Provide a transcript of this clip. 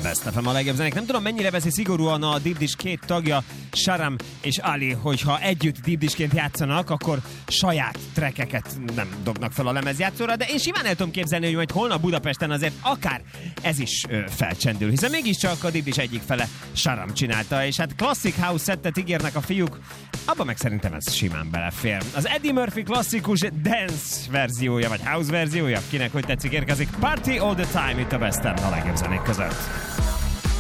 Best FM a legjobb zenék. Nem tudom, mennyire veszi szigorúan a Deep Dish két tagja, Sharam és Ali, hogyha együtt Deep Dishként játszanak, akkor saját trackeket nem dobnak fel a lemezjátszóra, de én simán el tudom képzelni, hogy majd holnap Budapesten azért akár ez is felcsendül, hiszen mégiscsak a Deep Dish egyik fele Sharam csinálta, és hát Classic House settet ígérnek a fiúk, abba meg szerintem ez simán belefér. Az Eddie Murphy klasszikus dance verziója, vagy house verziója, kinek hogy tetszik, érkezik Party All The Time itt a Best FM a legjobb zenék között.